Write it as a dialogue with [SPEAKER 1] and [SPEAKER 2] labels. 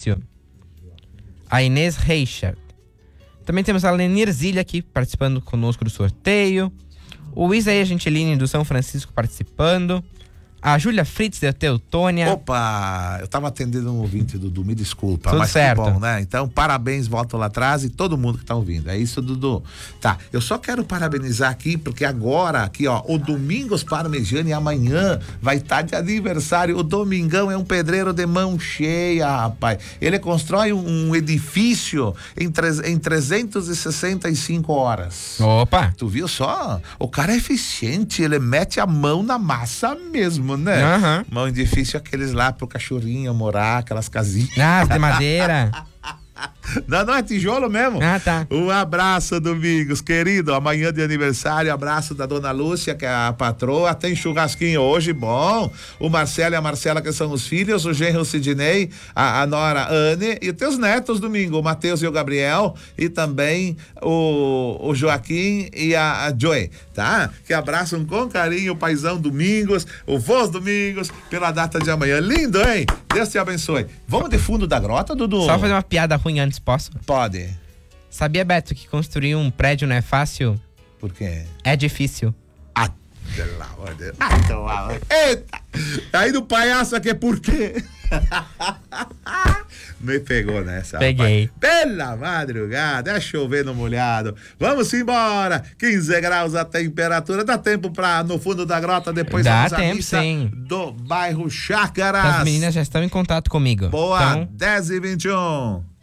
[SPEAKER 1] Maurício. A Inês Reichert. Também temos a Lenir Zilha aqui participando conosco do sorteio. O Isaías Gentilini do São Francisco participando. A Júlia Fritz da Teutônia.
[SPEAKER 2] Opa, eu tava atendendo um ouvinte, Dudu, me desculpa.
[SPEAKER 1] Tudo
[SPEAKER 2] mas
[SPEAKER 1] certo.
[SPEAKER 2] que bom, né? Então, parabéns, volto lá atrás e todo mundo que tá ouvindo. É isso, Dudu. Tá, eu só quero parabenizar aqui, porque agora, aqui, ó, o Domingos Parmegiani amanhã vai estar de aniversário. O Domingão é um pedreiro de mão cheia, rapaz. Ele constrói um edifício em 365 horas.
[SPEAKER 1] Opa!
[SPEAKER 2] Tu viu só? O cara é eficiente, ele mete a mão na massa mesmo, né?
[SPEAKER 1] Aham.
[SPEAKER 2] Mão difícil aqueles lá pro cachorrinho morar, aquelas casinhas.
[SPEAKER 1] Ah, de madeira.
[SPEAKER 2] Não é tijolo mesmo?
[SPEAKER 1] Ah, tá.
[SPEAKER 2] Um abraço, Domingos, querido. Amanhã de aniversário, abraço da dona Lúcia, que é a patroa. Tem churrasquinho hoje, bom. O Marcelo e a Marcela, que são os filhos, o genro Sidney, a nora Anne e os teus netos, Domingo, o Matheus e o Gabriel, e também o Joaquim e a Joy, tá? Que abraçam com carinho o paizão Domingos, o Voz Domingos, pela data de amanhã. Lindo, hein? Deus te abençoe. Vamos de fundo da grota, Dudu?
[SPEAKER 1] Só fazer uma piada ruim antes, posso?
[SPEAKER 2] Pode.
[SPEAKER 1] Sabia, Beto, que construir um prédio não é fácil?
[SPEAKER 2] Por quê?
[SPEAKER 1] É difícil.
[SPEAKER 2] Ah, pelo amor de Deus. Eita! Aí do palhaço aqui é por quê? Me pegou nessa.
[SPEAKER 1] Peguei.
[SPEAKER 2] Rapaz. Pela madrugada, é chover no molhado. Vamos embora. 15 graus a temperatura. Dá tempo pra no fundo da grota depois
[SPEAKER 1] Dá
[SPEAKER 2] da
[SPEAKER 1] tempo,
[SPEAKER 2] missa
[SPEAKER 1] sim.
[SPEAKER 2] do bairro Chácaras.
[SPEAKER 1] As meninas já estão em contato comigo.
[SPEAKER 2] Boa,
[SPEAKER 1] Então,
[SPEAKER 2] 10h21.